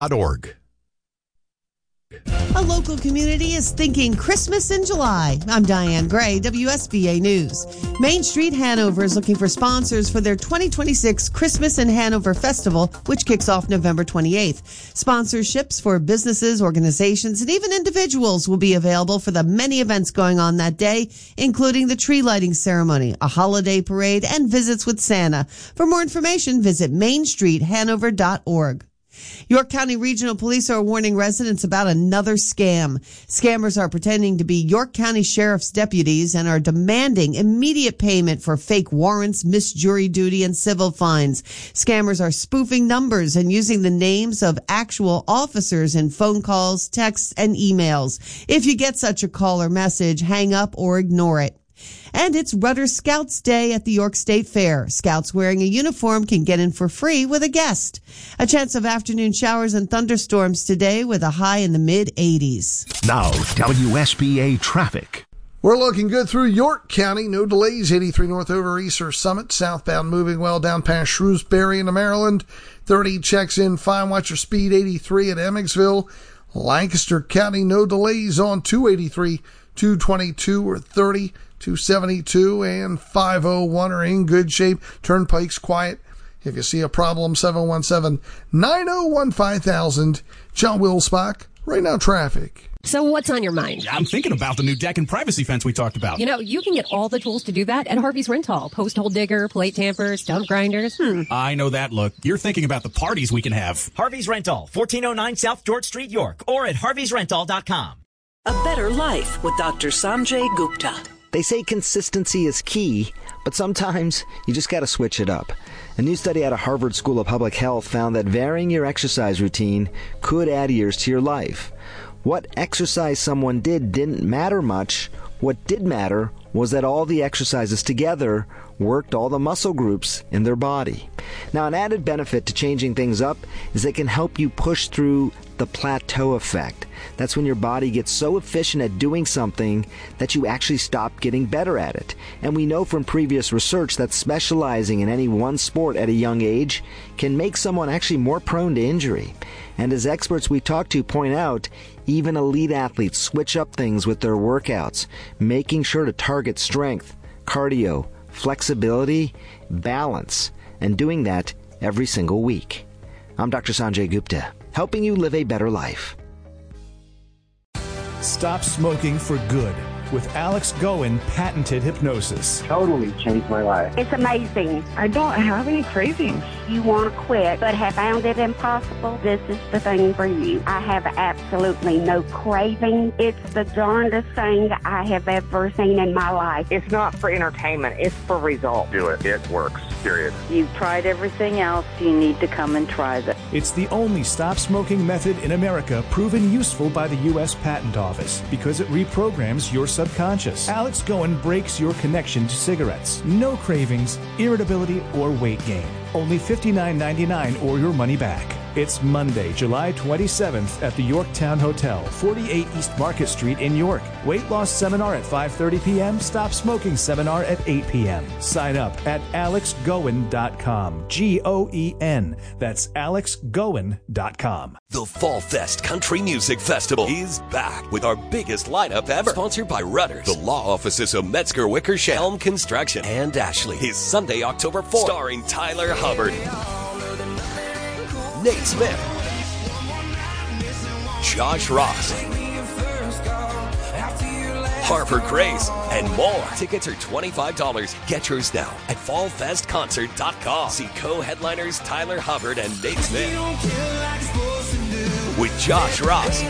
.org. A local community is thinking Christmas in July. I'm Diane Gray, WSBA News. Main Street Hanover is looking for sponsors for their 2026 Christmas in Hanover Festival, which kicks off November 28th. Sponsorships for businesses, organizations, and even individuals will be available for the many events going on that day, including the tree lighting ceremony, a holiday parade, and visits with Santa. For more information, visit mainstreethanover.org. York County Regional Police are warning residents about another scam. Scammers are pretending to be York County Sheriff's deputies and are demanding immediate payment for fake warrants, missed jury duty, and civil fines. Scammers are spoofing numbers and using the names of actual officers in phone calls, texts, and emails. If you get such a call or message, hang up or ignore it. And it's Rudder Scouts Day at the York State Fair. Scouts wearing a uniform can get in for free with a guest. A chance of afternoon showers and thunderstorms today with a high in the mid-80s. Now, WSBA traffic. We're looking good through York County. No delays. 83 north over Easter Summit. Southbound moving well down past Shrewsbury into Maryland. 30 checks in fine. Watch your speed. 83 at Emmetsville. Lancaster County, no delays on 283, 222 or 30. 272 and 501 are in good shape. Turnpike's quiet. If you see a problem, 717-901-5000. John Wilsbach. Right now, traffic. So what's on your mind? I'm thinking about the new deck and privacy fence we talked about. You know, you can get all the tools to do that at Harvey's Rental. Post hole digger, plate tamper, stump grinders. I know that look. You're thinking about the parties we can have. Harvey's Rental, 1409 South George Street, York, or at harveysrental.com. A better life with Dr. Sanjay Gupta. They say consistency is key, but sometimes you just got to switch it up. A new study out of Harvard School of Public Health found that varying your exercise routine could add years to your life. What exercise someone did didn't matter much. What did matter was that all the exercises together worked all the muscle groups in their body. Now, an added benefit to changing things up is they can help you push through the plateau effect. That's when your body gets so efficient at doing something that you actually stop getting better at it. And we know from previous research that specializing in any one sport at a young age can make someone actually more prone to injury. And as experts we talk to point out, even elite athletes switch up things with their workouts, making sure to target strength, cardio, flexibility, balance, and doing that every single week. I'm Dr. Sanjay Gupta, helping you live a better life. Stop smoking for good with Alex Goen patented hypnosis. Totally changed my life. It's amazing. I don't have any cravings. You want to quit but have found it impossible? This is the thing for you. I have absolutely no craving. It's the darndest thing I have ever seen in my life. It's not for entertainment. It's for results. Do it. It works. Period. You've tried everything else. You need to come and try this. It's the only stop smoking method in America proven useful by the U.S. Patent Office because it reprograms your subconscious. Alex Goen breaks your connection to cigarettes. No cravings, irritability, or weight gain. Only $59.99 or your money back. It's Monday, July 27th at the Yorktown Hotel, 48 East Market Street in York. Weight loss seminar at 5:30 p.m. Stop smoking seminar at 8 p.m. Sign up at alexgoen.com. Goen. That's alexgoen.com. The Fall Fest Country Music Festival is back with our biggest lineup ever. Sponsored by Rudders, the law offices of Metzger Wickersham, Helm Construction, and Ashley. Is Sunday, October 4th. Starring Tyler Hubbard, Nate Smith, Josh Ross, Harper Grace, and more. Tickets are $25. Get yours now at fallfestconcert.com. See co-headliners Tyler Hubbard and Nate Smith with Josh Ross,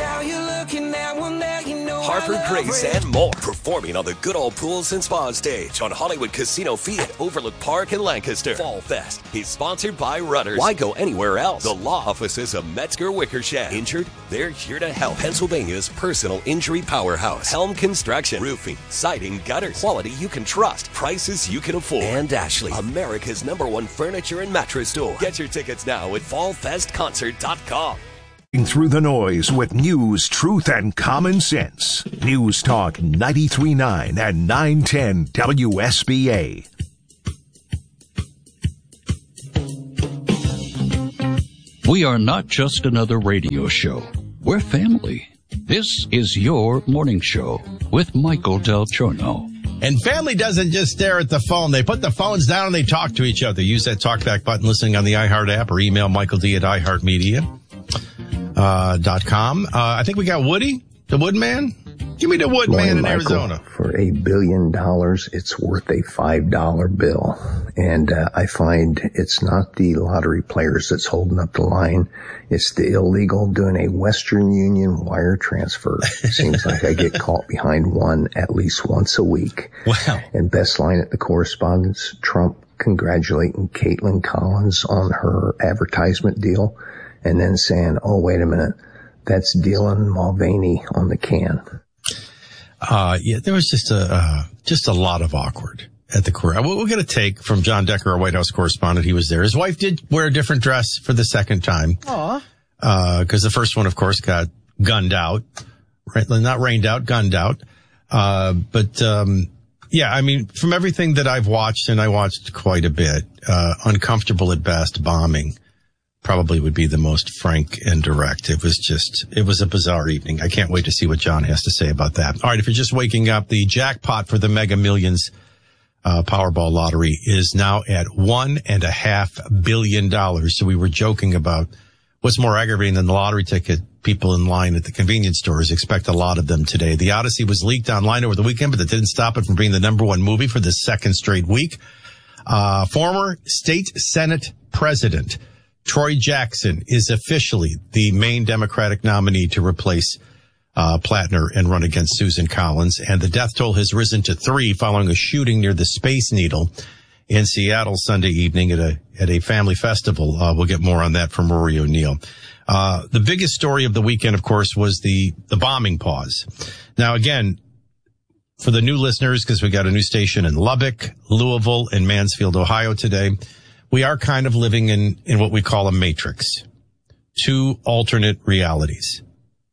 Harper Grace, and more. Performing on the Good Old Pools and Spa stage on Hollywood Casino Field, Overlook Park in Lancaster. Fall Fest is sponsored by Rudders. Why go anywhere else? The law offices of Metzger Wickersham. Injured? They're here to help. Pennsylvania's personal injury powerhouse. Helm Construction. Roofing, siding, gutters. Quality you can trust. Prices you can afford. And Ashley, America's #1 furniture and mattress store. Get your tickets now at fallfestconcert.com. Through the noise with news, truth, and common sense. News Talk 93.9 and 910 WSBA. We are not just another radio show. We're family. This is your morning show with Michael Del Giorno. And family doesn't just stare at the phone. They put the phones down and they talk to each other. Use that talkback button listening on the iHeart app or email Michael D at iHeartMedia.com. I think we got Woody, the Woodman. Give me the Woodman in Arizona. For $1 billion, it's worth a $5 bill. And I find it's not the lottery players that's holding up the line. It's the illegal doing a Western Union wire transfer. Seems like I get caught behind one at least once a week. Wow. And best line at the correspondence, Trump congratulating Caitlin Collins on her advertisement deal and then saying, oh, wait a minute, that's Dylan Mulvaney on the can. Yeah, there was just a lot of awkward at the career. We'll get a take from John Decker, our White House correspondent. He was there. His wife did wear a different dress for the second time. Aw. Cause the first one, of course, got gunned out. Not rained out, gunned out. Yeah, I mean, from everything that I've watched, and I watched quite a bit, uncomfortable at best, bombing probably would be the most frank and direct. It was a bizarre evening. I can't wait to see what John has to say about that. All right, if you're just waking up, the jackpot for the Mega Millions Powerball lottery is now at $1.5 billion. So we were joking about what's more aggravating than the lottery ticket. People in line at the convenience stores expect a lot of them today. The Odyssey was leaked online over the weekend, but that didn't stop it from being the #1 movie for the second straight week. Former state Senate president Troy Jackson is officially the main Democratic nominee to replace Plattner and run against Susan Collins. And the death toll has risen to 3 following a shooting near the Space Needle in Seattle Sunday evening at a family festival. We'll get more on that from Rory O'Neill. The biggest story of the weekend, of course, was the bombing pause. Now, again, for the new listeners, because we got a new station in Lubbock, Louisville, and Mansfield, Ohio today, we are kind of living in what we call a matrix. 2 alternate realities.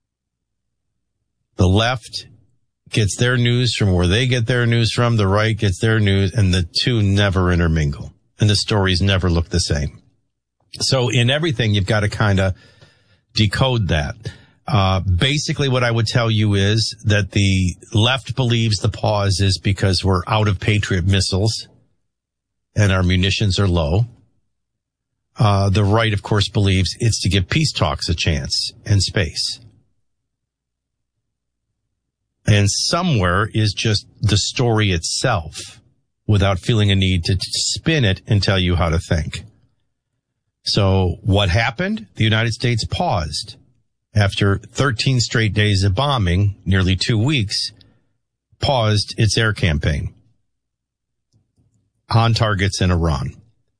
The left gets their news from where they get their news from. The right gets their news, and the two never intermingle. And the stories never look the same. So in everything, you've got to kind of decode that. Basically, what I would tell you is that the left believes the pause is because we're out of Patriot missiles and our munitions are low. The right, of course, believes it's to give peace talks a chance in space. And somewhere is just the story itself without feeling a need to spin it and tell you how to think. So what happened? The United States paused after 13 straight days of bombing, nearly 2 weeks, paused its air campaign on targets in Iran.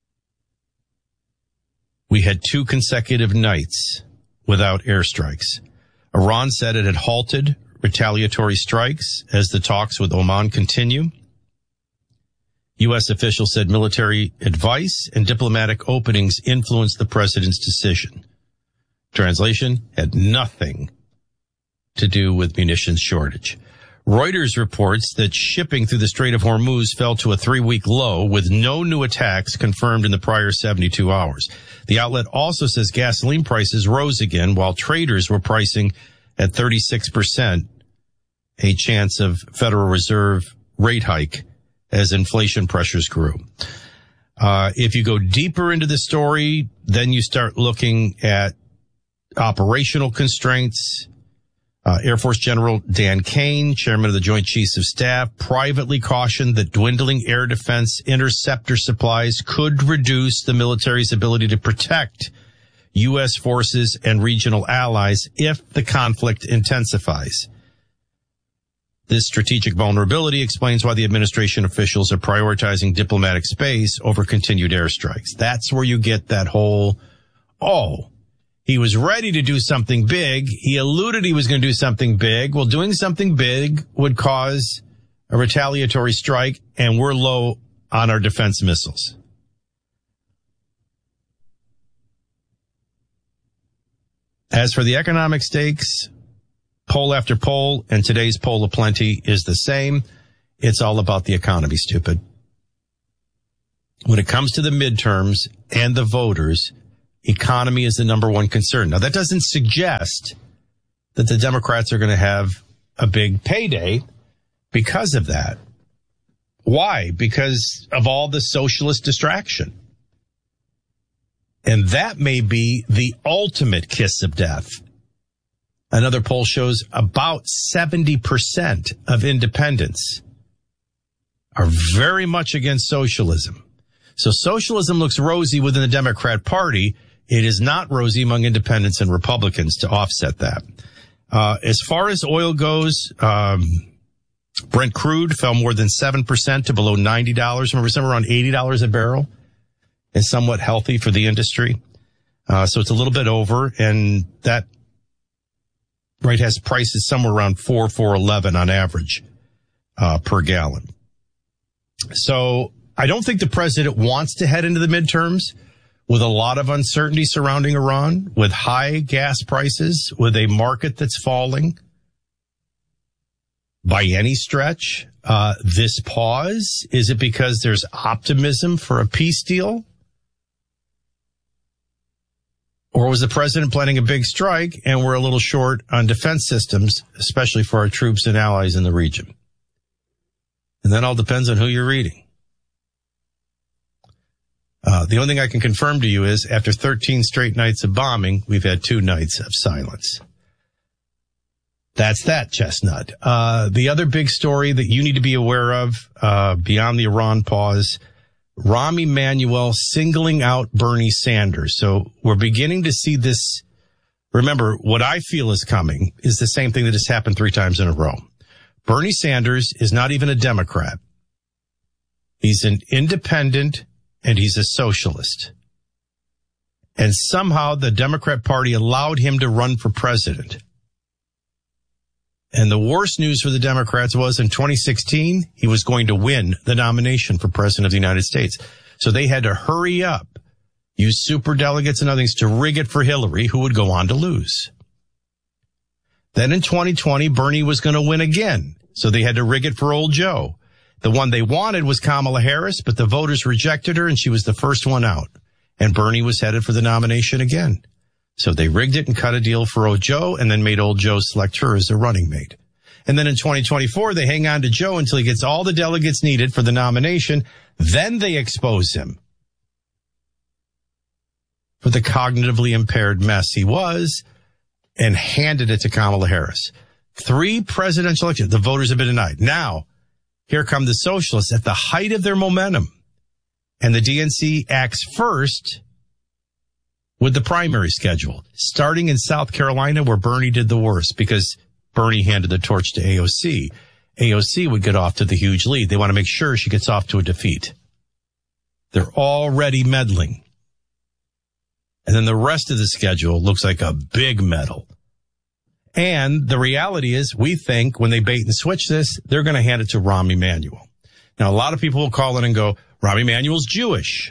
We had 2 consecutive nights without airstrikes. Iran said it had halted retaliatory strikes as the talks with Oman continue. U.S. officials said military advice and diplomatic openings influenced the president's decision. Translation, had nothing to do with munitions shortage. Reuters reports that shipping through the Strait of Hormuz fell to a 3-week low with no new attacks confirmed in the prior 72 hours. The outlet also says gasoline prices rose again while traders were pricing at 36%, a chance of Federal Reserve rate hike as inflation pressures grew. If you go deeper into the story, then you start looking at operational constraints. Air Force General Dan Kane, chairman of the Joint Chiefs of Staff, privately cautioned that dwindling air defense interceptor supplies could reduce the military's ability to protect U.S. forces and regional allies if the conflict intensifies. This strategic vulnerability explains why the administration officials are prioritizing diplomatic space over continued airstrikes. That's where you get that whole, he was ready to do something big. He alluded he was going to do something big. Well, doing something big would cause a retaliatory strike, and we're low on our defense missiles. As for the economic stakes, poll after poll, and today's poll of plenty is the same. It's all about the economy, stupid. When it comes to the midterms and the voters, economy is the number one concern. Now, that doesn't suggest that the Democrats are going to have a big payday because of that. Why? Because of all the socialist distraction. And that may be the ultimate kiss of death. Another poll shows about 70% of independents are very much against socialism. So socialism looks rosy within the Democrat Party. It is not rosy among independents and Republicans to offset that. As far as oil goes, Brent crude fell more than 7% to below $90. Remember, somewhere around $80 a barrel is somewhat healthy for the industry. So it's a little bit over, and that rate has prices somewhere around $4.11 on average per gallon. So I don't think the president wants to head into the midterms with a lot of uncertainty surrounding Iran, with high gas prices, with a market that's falling. By any stretch, this pause, is it because there's optimism for a peace deal? Or was the president planning a big strike and we're a little short on defense systems, especially for our troops and allies in the region? And that all depends on who you're reading. The only thing I can confirm to you is after 13 straight nights of bombing, we've had 2 nights of silence. That's that, Chestnut. The other big story that you need to be aware of, beyond the Iran pause, Rahm Emanuel singling out Bernie Sanders. So we're beginning to see this. Remember, what I feel is coming is the same thing that has happened 3 times in a row. Bernie Sanders is not even a Democrat. He's an independent and he's a socialist. And somehow the Democrat Party allowed him to run for president. And the worst news for the Democrats was in 2016, he was going to win the nomination for president of the United States. So they had to hurry up, use superdelegates and other things to rig it for Hillary, who would go on to lose. Then in 2020, Bernie was going to win again. So they had to rig it for old Joe. The one they wanted was Kamala Harris, but the voters rejected her and she was the first one out. And Bernie was headed for the nomination again. So they rigged it and cut a deal for old Joe and then made old Joe select her as their running mate. And then in 2024, they hang on to Joe until he gets all the delegates needed for the nomination. Then they expose him for the cognitively impaired mess he was and handed it to Kamala Harris. 3 presidential elections, the voters have been denied. Now, here come the socialists at the height of their momentum. And the DNC acts first with the primary schedule, starting in South Carolina where Bernie did the worst because Bernie handed the torch to AOC. AOC would get off to the huge lead. They want to make sure she gets off to a defeat. They're already meddling. And then the rest of the schedule looks like a big medal. And the reality is, we think when they bait and switch this, they're going to hand it to Rahm Emanuel. Now, a lot of people will call in and go, Rahm Emanuel's Jewish.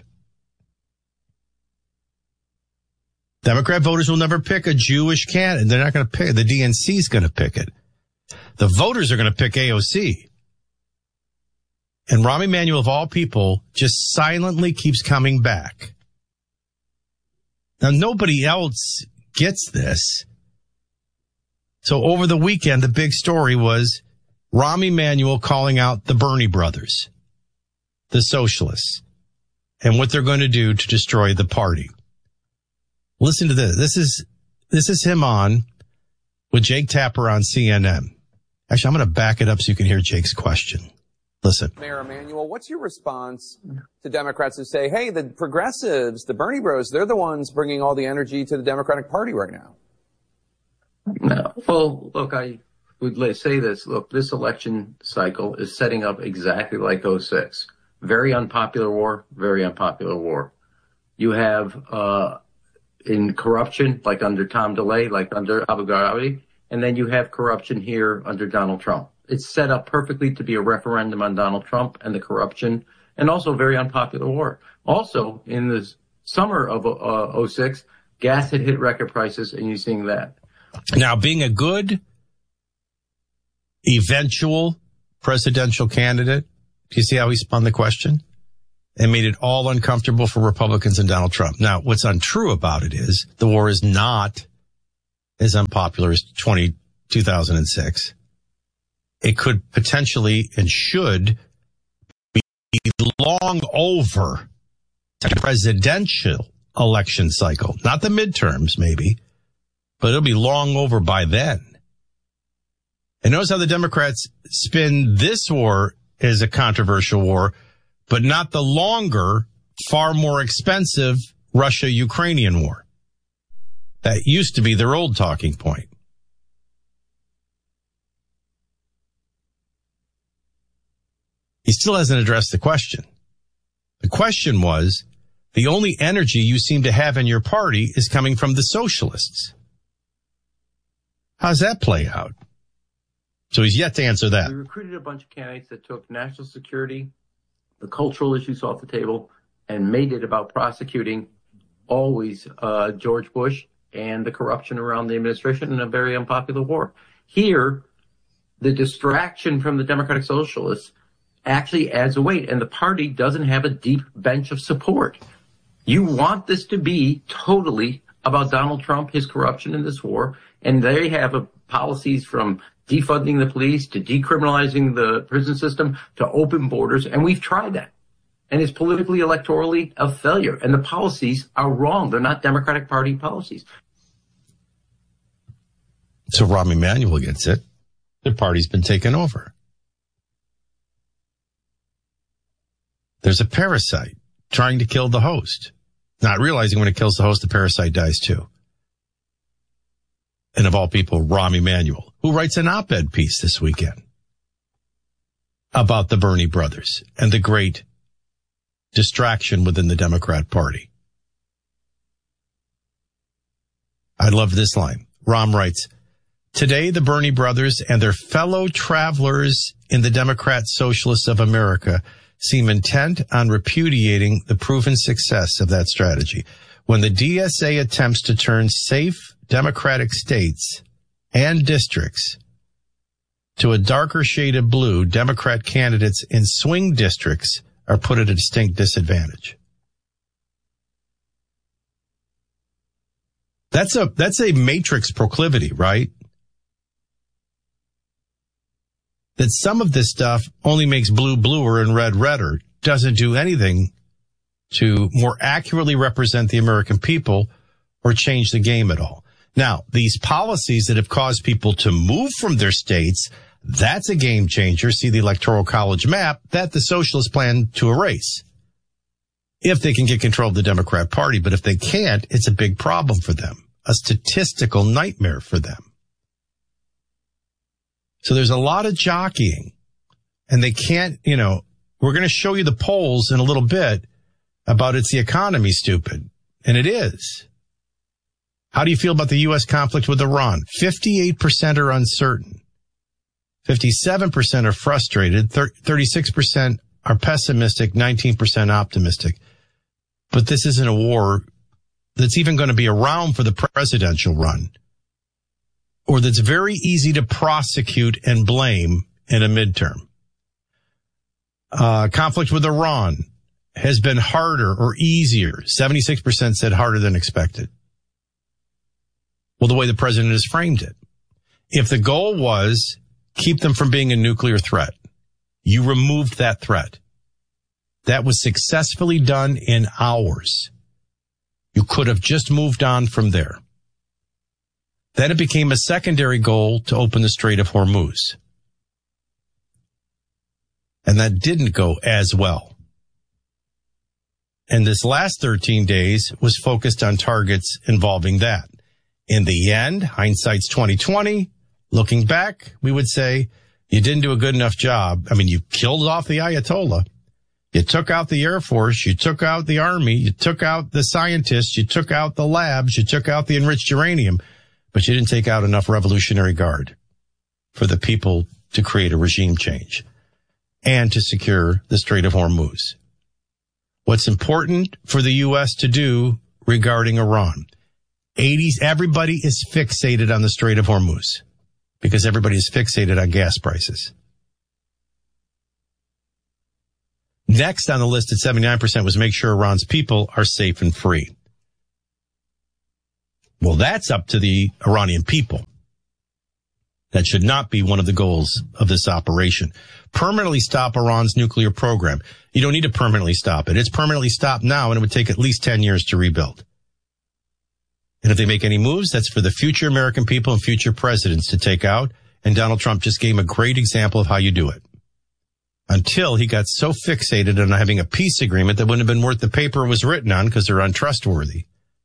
Democrat voters will never pick a Jewish candidate. They're not going to pick it. The DNC is going to pick it. The voters are going to pick AOC. And Rahm Emanuel, of all people, just silently keeps coming back. Now, nobody else gets this. So over the weekend, the big story was Rahm Emanuel calling out the Bernie brothers, the socialists, and what they're going to do to destroy the party. Listen to this. This is him on with Jake Tapper on CNN. Actually, I'm going to back it up so you can hear Jake's question. Listen. Mayor Emanuel, what's your response to Democrats who say, hey, the progressives, the Bernie bros, they're the ones bringing all the energy to the Democratic Party right now? No. Well, look, I would say this. Look, this election cycle is setting up exactly like 06. Very unpopular war, very unpopular war. You have in corruption, like under Tom DeLay, like under Abu Ghraib, and then you have corruption here under Donald Trump. It's set up perfectly to be a referendum on Donald Trump and the corruption, and also a very unpopular war. Also, in the summer of 06, gas had hit record prices, and you're seeing that. Now, being a good eventual presidential candidate, do you see how he spun the question? and made it all uncomfortable for Republicans and Donald Trump. Now, what's untrue about it is the war is not as unpopular as 2006. It could potentially and should be long over the presidential election cycle. Not the midterms, maybe, but it'll be long over by then. And notice how the Democrats spin this war as a controversial war, but not the longer, far more expensive Russia-Ukrainian war. That used to be their old talking point. He still hasn't addressed the question. The question was, the only energy you seem to have in your party is coming from the socialists. How's that play out? So he's yet to answer that. We recruited a bunch of candidates that took national security, the cultural issues off the table, and made it about prosecuting always George Bush and the corruption around the administration in a very unpopular war. Here, the distraction from the Democratic Socialists actually adds a weight, and the party doesn't have a deep bench of support. You want this to be totally about Donald Trump, his corruption in this war, and they have policies from defunding the police to decriminalizing the prison system to open borders, and we've tried that. And it's politically, electorally a failure, and the policies are wrong. They're not Democratic Party policies. So Rahm Emanuel gets it. The party's been taken over. There's a parasite trying to kill the host, not realizing when it kills the host, the parasite dies too. And of all people, Rahm Emanuel, who writes an op-ed piece this weekend about the Bernie brothers and the great distraction within the Democrat Party. I love this line. Rahm writes, today the Bernie brothers and their fellow travelers in the Democrat Socialists of America seem intent on repudiating the proven success of that strategy. When the DSA attempts to turn safe Democratic states and districts to a darker shade of blue, Democrat candidates in swing districts are put at a distinct disadvantage. That's a matrix proclivity, right? That some of this stuff only makes blue bluer and red redder, doesn't do anything to more accurately represent the American people or change the game at all. Now, these policies that have caused people to move from their states, that's a game changer. See the Electoral College map that the socialists plan to erase if they can get control of the Democrat Party. But if they can't, it's a big problem for them, a statistical nightmare for them. So there's a lot of jockeying, and they can't, we're going to show you the polls in a little bit about it's the economy, stupid. And it is. How do you feel about the U.S. conflict with Iran? 58% are uncertain. 57% are frustrated. 36% are pessimistic. 19% optimistic. But this isn't a war that's even going to be around for the presidential run, or that's very easy to prosecute and blame in a midterm. Conflict with Iran has been harder or easier. 76% said harder than expected. Well, the way the president has framed it. If the goal was keep them from being a nuclear threat, you removed that threat. That was successfully done in hours. You could have just moved on from there. Then it became a secondary goal to open the Strait of Hormuz. And that didn't go as well. And this last 13 days was focused on targets involving that. In the end, hindsight's 2020. Looking back, we would say you didn't do a good enough job. I mean, you killed off the Ayatollah. You took out the Air Force. You took out the Army. You took out the scientists. You took out the labs. You took out the enriched uranium. But you didn't take out enough Revolutionary Guard for the people to create a regime change and to secure the Strait of Hormuz. What's important for the U.S. to do regarding Iran? Everybody is fixated on the Strait of Hormuz because everybody is fixated on gas prices. Next on the list at 79% was make sure Iran's people are safe and free. Well, that's up to the Iranian people. That should not be one of the goals of this operation. Permanently stop Iran's nuclear program. You don't need to permanently stop it. It's permanently stopped now, and it would take at least 10 years to rebuild. And if they make any moves, that's for the future American people and future presidents to take out. And Donald Trump just gave a great example of how you do it. Until he got so fixated on having a peace agreement that wouldn't have been worth the paper it was written on because they're untrustworthy.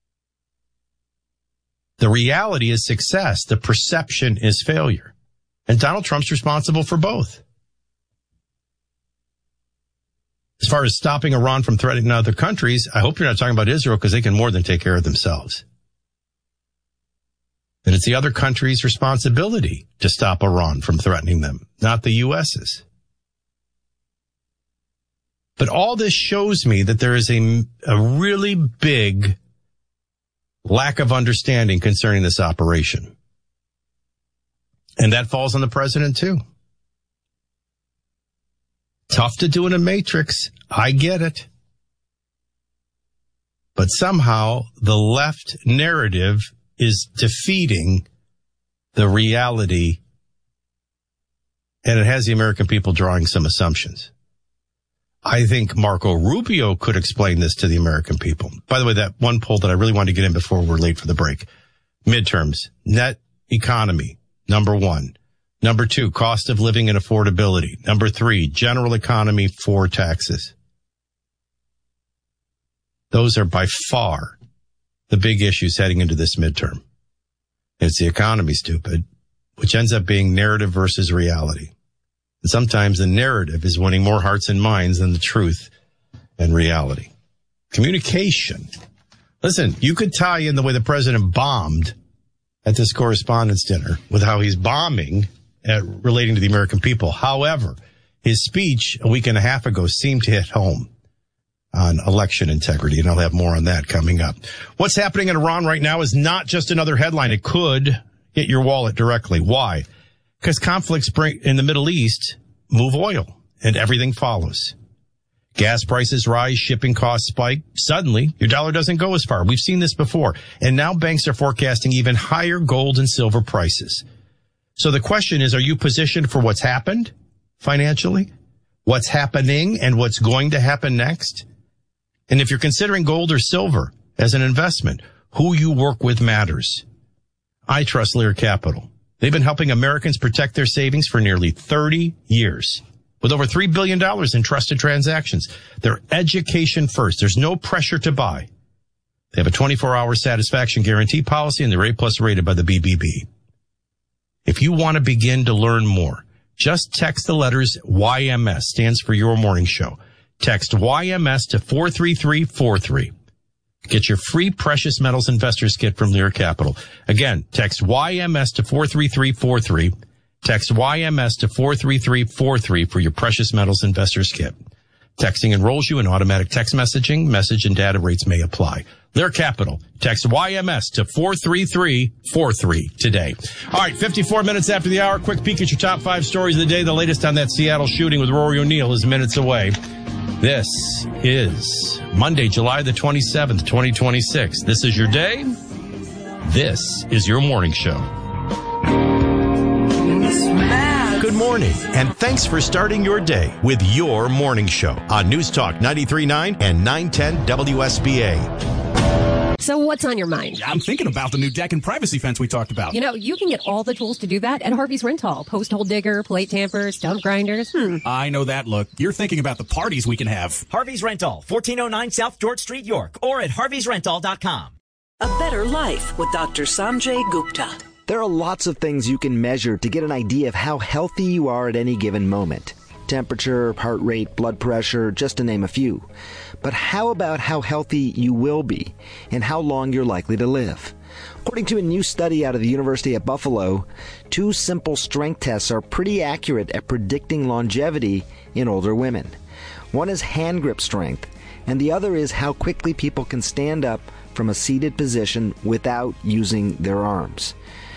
The reality is success. The perception is failure. And Donald Trump's responsible for both. As far as stopping Iran from threatening other countries, I hope you're not talking about Israel because they can more than take care of themselves. And it's the other countries' responsibility to stop Iran from threatening them, not the U.S.'s. But all this shows me that there is a really big lack of understanding concerning this operation. And that falls on the president, too. Tough to do in a matrix. I get it. But somehow the left narrative is defeating the reality, and it has the American people drawing some assumptions. I think Marco Rubio could explain this to the American people. By the way, that one poll that I really wanted to get in before we're late for the break. Midterms, net economy, number 1. Number 2, cost of living and affordability. Number 3, general economy, 4 taxes. Those are by far the big issues heading into this midterm. It's the economy, stupid, which ends up being narrative versus reality. And sometimes the narrative is winning more hearts and minds than the truth and reality. Communication. Listen, you could tie in the way the president bombed at this correspondence dinner with how he's bombing relating to the American people. However, his speech a week and a half ago seemed to hit home on election integrity, and I'll have more on that coming up. What's happening in Iran right now is not just another headline. It could hit your wallet directly. Why? Because conflicts in the Middle East move oil, and everything follows. Gas prices rise, shipping costs spike. Suddenly, your dollar doesn't go as far. We've seen this before. And now banks are forecasting even higher gold and silver prices. So the question is, are you positioned for what's happened financially, what's happening, and what's going to happen next? And if you're considering gold or silver as an investment, who you work with matters. I trust Lear Capital. They've been helping Americans protect their savings for nearly 30 years. With over $3 billion in trusted transactions. They're education first. There's no pressure to buy. They have a 24-hour satisfaction guarantee policy, and they're A+ rated by the BBB. If you want to begin to learn more, just text the letters YMS, stands for Your Morning Show. Text YMS to 43343. Get your free precious metals investors kit from Lear Capital. Again, text YMS to 43343. Text YMS to 43343 for your precious metals investors kit. Texting enrolls you in automatic text messaging. Message and data rates may apply. Lear Capital. Text YMS to 43343 today. All right, 54 minutes after the hour. Quick peek at your top 5 stories of the day. The latest on that Seattle shooting with Rory O'Neill is minutes away. This is Monday, July the 27th, 2026. This is your day. This is your morning show. Good morning, and thanks for starting your day with your morning show on News Talk 93.9 and 910 WSBA. So what's on your mind? I'm thinking about the new deck and privacy fence we talked about. You know, you can get all the tools to do that at Harvey's Rental. Post hole digger, plate tamper, stump grinders. I know that look. You're thinking about the parties we can have. Harvey's Rental, 1409 South George Street, York, or at harveysrental.com. A better life with Dr. Sanjay Gupta. There are lots of things you can measure to get an idea of how healthy you are at any given moment. Temperature, heart rate, blood pressure, just to name a few. But how about how healthy you will be and how long you're likely to live? According to a new study out of the University at Buffalo, 2 simple strength tests are pretty accurate at predicting longevity in older women. One is hand grip strength, and the other is how quickly people can stand up from a seated position without using their arms.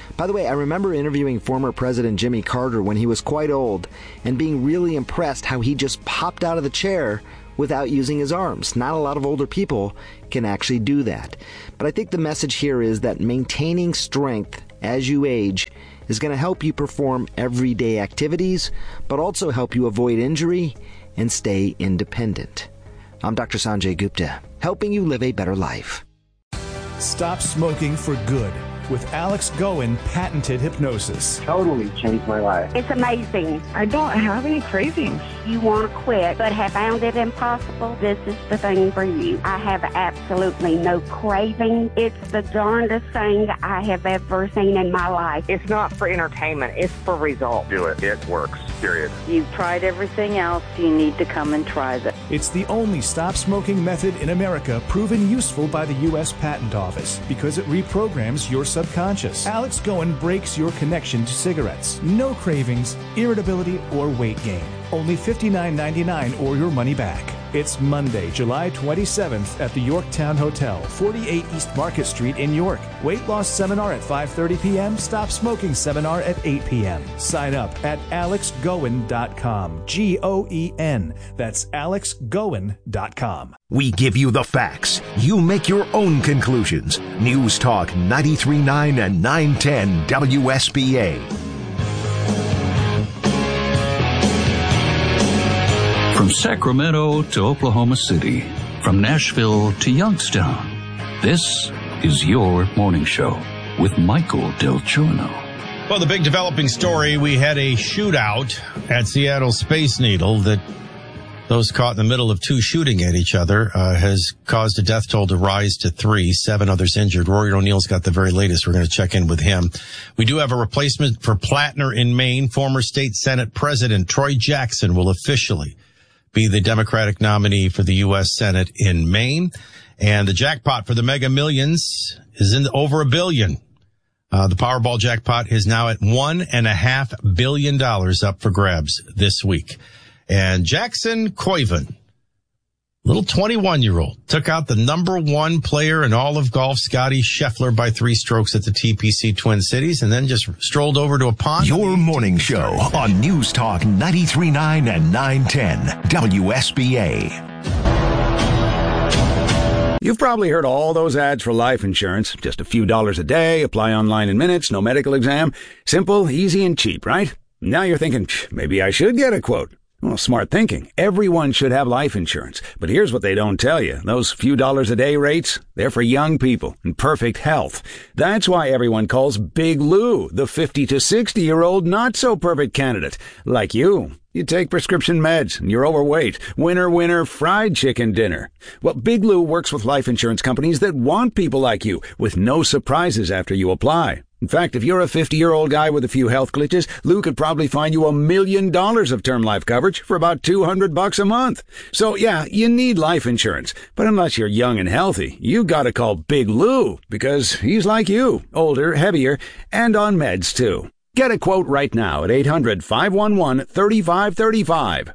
By the way, I remember interviewing former President Jimmy Carter when he was quite old and being really impressed how he just popped out of the chair without using his arms. Not a lot of older people can actually do that. But I think the message here is that maintaining strength as you age is going to help you perform everyday activities, but also help you avoid injury and stay independent. I'm Dr. Sanjay Gupta, helping you live a better life. Stop smoking for good with Alex Goen patented hypnosis. Totally changed my life. It's amazing. I don't have any cravings. You want to quit, but have found it impossible? This is the thing for you. I have absolutely no craving. It's the darndest thing I have ever seen in my life. It's not for entertainment. It's for results. Do it. It works. Period. You've tried everything else. You need to come and try this. It's the only stop smoking method in America proven useful by the U.S. Patent Office because it reprograms your subconscious. Alex Goen breaks your connection to cigarettes. No cravings, irritability, or weight gain. Only $59.99 or your money back. It's Monday, July 27th at the Yorktown Hotel, 48 East Market Street in York. Weight loss seminar at 5:30 p.m. Stop smoking seminar at 8 p.m. Sign up at alexgoen.com. Goen. That's alexgoen.com. We give you the facts. You make your own conclusions. News Talk 93.9 and 910 WSBA. From Sacramento to Oklahoma City, from Nashville to Youngstown, this is your morning show with Michael Del Giorno. Well, the big developing story, we had a shootout at Seattle Space Needle that those caught in the middle of two shooting at each other has caused the death toll to rise to 3, 7 others injured. Rory O'Neill's got the very latest. We're going to check in with him. We do have a replacement for Plattner in Maine. Former state Senate President Troy Jackson will officially be the Democratic nominee for the U.S. Senate in Maine. And the jackpot for the Mega Millions is in over $1 billion. The Powerball jackpot is now at $1.5 billion up for grabs this week. And Jackson Koiven, little 21-year-old, took out the number one player in all of golf, Scotty Scheffler, by 3 strokes at the TPC Twin Cities, and then just strolled over to a pond. Your morning show on News Talk 93.9 and 910 WSBA. You've probably heard all those ads for life insurance. Just a few dollars a day, apply online in minutes, no medical exam. Simple, easy, and cheap, right? Now you're thinking, maybe I should get a quote. Well, smart thinking. Everyone should have life insurance. But here's what they don't tell you. Those few dollars a day rates, they're for young people in perfect health. That's why everyone calls Big Lou the 50 to 60-year-old not-so-perfect candidate. Like you. You take prescription meds, and you're overweight. Winner, winner, fried chicken dinner. Well, Big Lou works with life insurance companies that want people like you, with no surprises after you apply. In fact, if you're a 50-year-old guy with a few health glitches, Lou could probably find you $1 million of term life coverage for about $200 a month. So yeah, you need life insurance. But unless you're young and healthy, you gotta call Big Lou, because he's like you, older, heavier, and on meds too. Get a quote right now at 800-511-3535,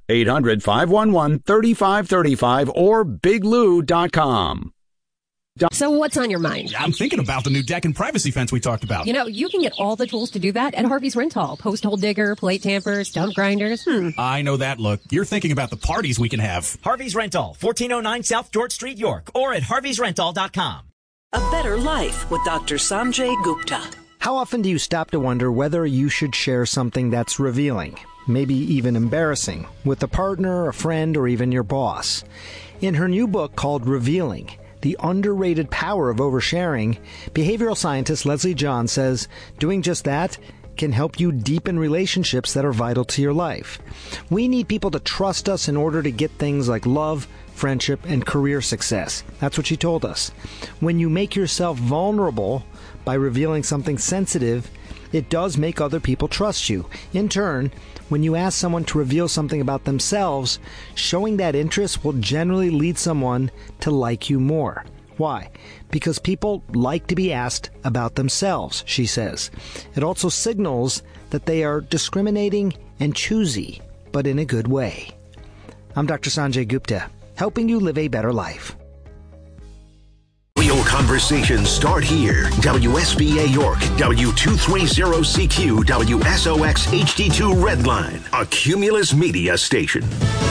800-511-3535, or biglou.com. So what's on your mind? I'm thinking about the new deck and privacy fence we talked about. You know, you can get all the tools to do that at Harvey's Rental. Post hole digger, plate tamper, stump grinders. I know that look. You're thinking about the parties we can have. Harvey's Rental, 1409 South George Street, York, or at harveysrental.com. A Better Life with Dr. Sanjay Gupta. How often do you stop to wonder whether you should share something that's revealing, maybe even embarrassing, with a partner, a friend, or even your boss? In her new book called Revealing, The Underrated Power of Oversharing, behavioral scientist Leslie John says doing just that can help you deepen relationships that are vital to your life. We need people to trust us in order to get things like love, friendship, and career success. That's what she told us. When you make yourself vulnerable by revealing something sensitive, it does make other people trust you. In turn, when you ask someone to reveal something about themselves, showing that interest will generally lead someone to like you more. Why? Because people like to be asked about themselves, she says. It also signals that they are discriminating and choosy, but in a good way. I'm Dr. Sanjay Gupta, helping you live a better life. Real Conversations start here. WSBA York, W230CQ, WSOX HD2 Redline, a Cumulus Media station.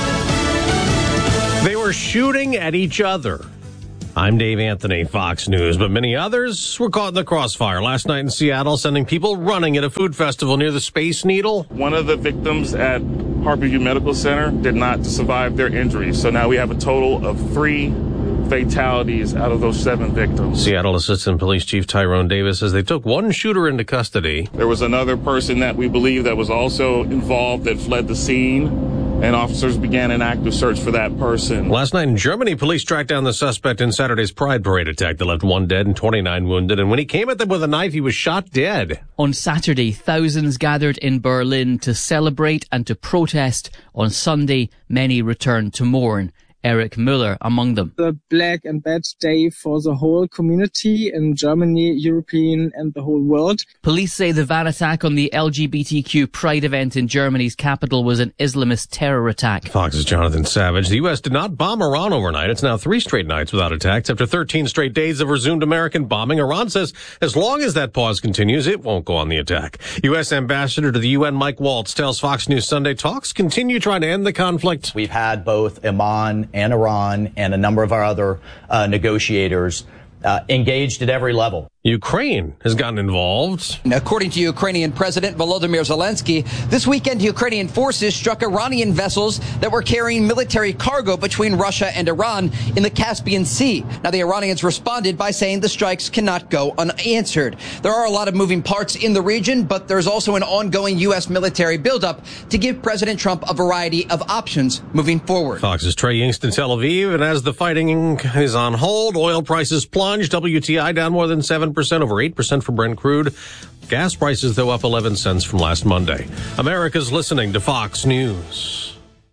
They were shooting at each other. I'm Dave Anthony, Fox News, but many others were caught in the crossfire last night in Seattle, sending people running at a food festival near the Space Needle. One of the victims at Harborview Medical Center did not survive their injuries, so now we have a total of 3 fatalities out of those 7 victims. Seattle Assistant Police Chief Tyrone Davis says they took one shooter into custody. There was another person that we believe that was also involved that fled the scene, and officers began an active search for that person. Last night in Germany, police tracked down the suspect in Saturday's Pride Parade attack that left 1 dead and 29 wounded. And when he came at them with a knife, he was shot dead. On Saturday, thousands gathered in Berlin to celebrate and to protest. On Sunday, many returned to mourn. Eric Müller among them. The black and bad day for the whole community in Germany, European and the whole world. Police say the van attack on the LGBTQ Pride event in Germany's capital was an Islamist terror attack. Fox's Jonathan Savage. The U.S. did not bomb Iran overnight. It's now 3 straight nights without attacks. After 13 straight days of resumed American bombing, Iran says as long as that pause continues, it won't go on the attack. U.S. Ambassador to the UN Mike Waltz tells Fox News Sunday talks continue trying to end the conflict. We've had both Oman and Iran and a number of our other negotiators engaged at every level. Ukraine has gotten involved. According to Ukrainian President Volodymyr Zelensky, this weekend Ukrainian forces struck Iranian vessels that were carrying military cargo between Russia and Iran in the Caspian Sea. Now, the Iranians responded by saying the strikes cannot go unanswered. There are a lot of moving parts in the region, but there's also an ongoing U.S. military buildup to give President Trump a variety of options moving forward. Fox's Trey Yingst in Tel Aviv, and as the fighting is on hold, oil prices plunged. WTI down more than 7%, over 8% for Brent crude. Gas prices, though, up 11 cents from last Monday. America's listening to Fox News.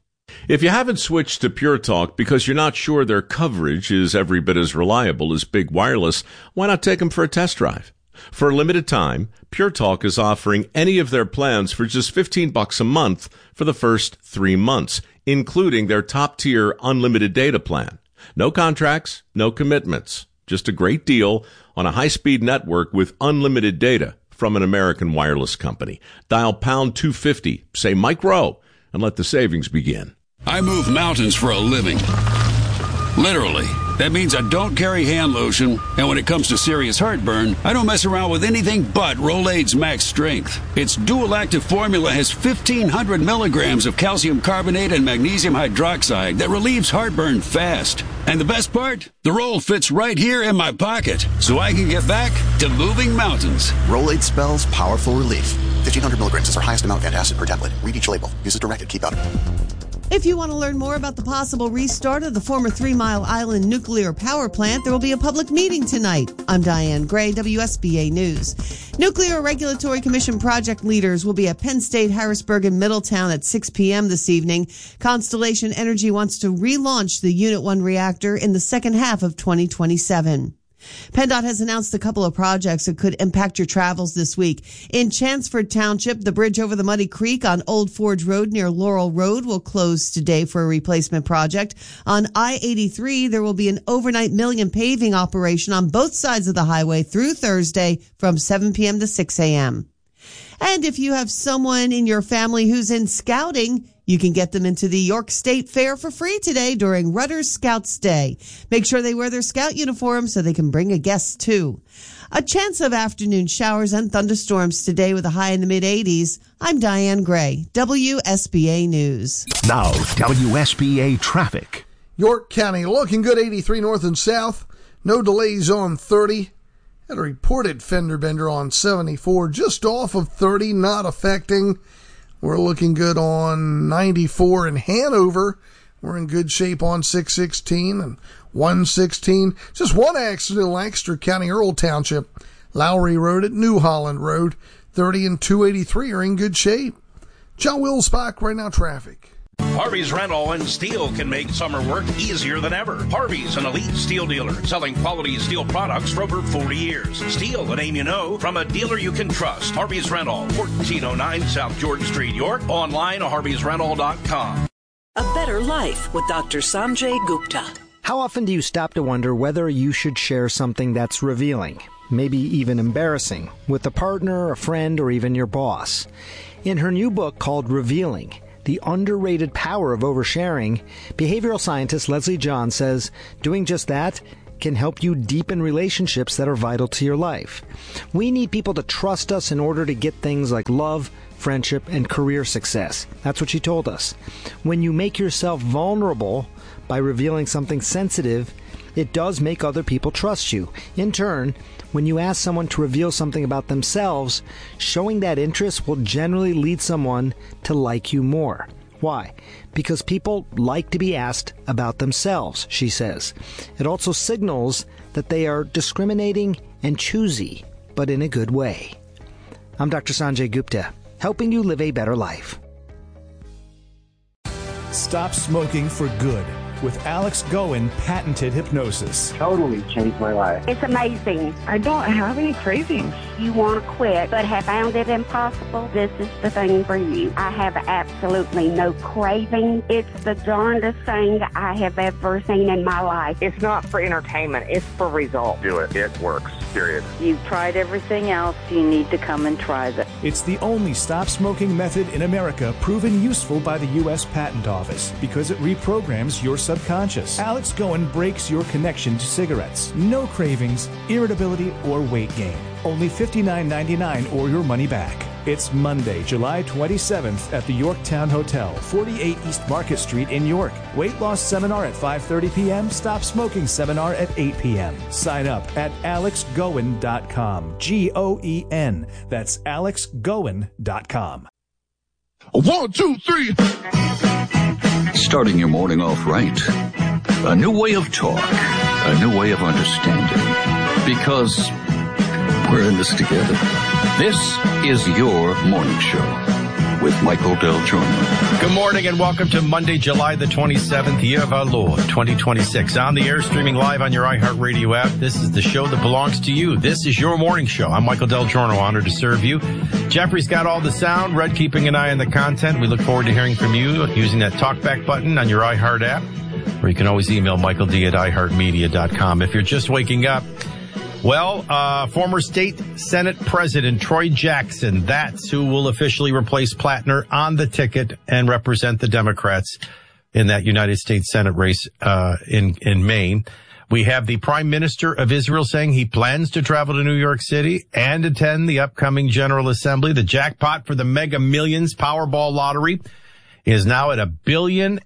If you haven't switched to Pure Talk because you're not sure their coverage is every bit as reliable as Big Wireless, why not take them for a test drive? For a limited time, Pure Talk is offering any of their plans for just $15 a month for the first 3 months, including their top-tier unlimited data plan. No contracts, no commitments. Just a great deal on a high-speed network with unlimited data from an American wireless company. Dial pound 250, say Mike Rowe, and let the savings begin. I move mountains for a living. Literally. That means I don't carry hand lotion, and when it comes to serious heartburn, I don't mess around with anything but Rolaids Max Strength. Its dual-active formula has 1,500 milligrams of calcium carbonate and magnesium hydroxide that relieves heartburn fast. And the best part? The roll fits right here in my pocket, so I can get back to moving mountains. Rolaids spells powerful relief. 1,500 milligrams is our highest amount of antacid per tablet. Read each label. Use as directed. Keep out of it. If you want to learn more about the possible restart of the former 3 Mile Island nuclear power plant, there will be a public meeting tonight. I'm Diane Gray, WSBA News. Nuclear Regulatory Commission project leaders will be at Penn State, Harrisburg, and Middletown at 6 p.m. this evening. Constellation Energy wants to relaunch the Unit 1 reactor in the second half of 2027. PennDOT has announced a couple of projects that could impact your travels this week. In Chanceford Township, the bridge over the Muddy Creek on Old Forge Road near Laurel Road will close today for a replacement project. On I-83, there will be an overnight milling and paving operation on both sides of the highway through Thursday from 7 p.m. to 6 a.m. And if you have someone in your family who's in scouting, you can get them into the York State Fair for free today during Rutter's Scouts Day. Make sure they wear their scout uniform so they can bring a guest too. A chance of afternoon showers and thunderstorms today with a high in the mid-80s. I'm Diane Gray, WSBA News. Now, WSBA traffic. York County looking good, 83 north and south. No delays on 30. Had a reported fender bender on 74, just off of 30, not affecting. We're looking good on 94 in Hanover. We're in good shape on 616 and 116. Just one accident in Lancaster County, Earl Township. Lowry Road at New Holland Road. 30 and 283 are in good shape. John Wilsbach, right now traffic. Harvey's Rental and Steel can make summer work easier than ever. Harvey's, an elite steel dealer, selling quality steel products for over 40 years. Steel, the name you know, from a dealer you can trust. Harvey's Rental, 1409 South George Street, York. Online at harveysrental.com. A better life with Dr. Sanjay Gupta. How often do you stop to wonder whether you should share something that's revealing, maybe even embarrassing, with a partner, a friend, or even your boss? In her new book called Revealing, The Underrated Power of Oversharing, behavioral scientist Leslie John says doing just that can help you deepen relationships that are vital to your life. We need people to trust us in order to get things like love, friendship, and career success. That's what she told us. When you make yourself vulnerable by revealing something sensitive, it does make other people trust you. In turn, when you ask someone to reveal something about themselves, showing that interest will generally lead someone to like you more. Why? Because people like to be asked about themselves, she says. It also signals that they are discriminating and choosy, but in a good way. I'm Dr. Sanjay Gupta, helping you live a better life. Stop smoking for good with Alex Goen patented hypnosis. Totally changed my life. It's amazing. I don't have any cravings. You want to quit, but have found it impossible? This is the thing for you. I have absolutely no craving. It's the darndest thing I have ever seen in my life. It's not for entertainment. It's for results. Do it. It works. Period. You've tried everything else. You need to come and try this. It's the only stop smoking method in America proven useful by the U.S. Patent Office because it reprograms your subconscious. Alex Goen breaks your connection to cigarettes. No cravings, irritability, or weight gain. Only $59.99 or your money back. It's Monday, July 27th at the Yorktown Hotel, 48 East Market Street in York. Weight loss seminar at 5:30 p.m. Stop smoking seminar at 8 p.m. Sign up at alexgoen.com. Goen. That's alexgoen.com. 1, 2, 3. Starting your morning off right. A new way of talk. A new way of understanding. Because we're in this together. This is your morning show with Michael Del Giorno. Good morning and welcome to Monday, July the 27th, year of our Lord, 2026. On the air, streaming live on your iHeartRadio app. This is the show that belongs to you. This is your morning show. I'm Michael Del Giorno, honored to serve you. Jeffrey's got all the sound. Red keeping an eye on the content. We look forward to hearing from you using that talkback button on your iHeart app, or you can always email Michael D at iHeartMedia.com. If you're just waking up, well, former state Senate President Troy Jackson, that's who will officially replace Plattner on the ticket and represent the Democrats in that United States Senate race in Maine. We have the Prime Minister of Israel saying he plans to travel to New York City and attend the upcoming General Assembly. The jackpot for the Mega Millions Powerball lottery is now at $1.5 billion.